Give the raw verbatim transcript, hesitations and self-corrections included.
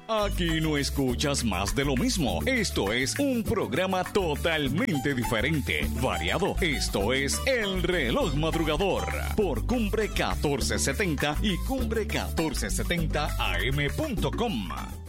Aquí no escuchas más de lo mismo. Esto es un programa totalmente diferente, variado. Esto es El Reloj Madrugador por Cumbre catorce setenta y Cumbre catorce setenta A M punto com.